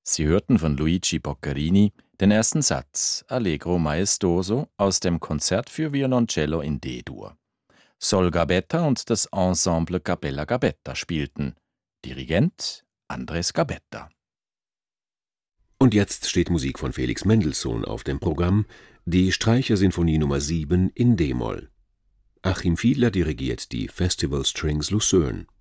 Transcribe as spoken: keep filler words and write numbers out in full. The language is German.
Sie hörten von Luigi Boccherini den ersten Satz Allegro maestoso aus dem Konzert für Violoncello in D-Dur. Sol Gabetta und das Ensemble Capella Gabetta spielten. Dirigent Andres Gabetta. Und jetzt steht Musik von Felix Mendelssohn auf dem Programm, die Streichersinfonie Nummer sieben in d-Moll. Achim Fiedler dirigiert die Festival Strings Lucerne.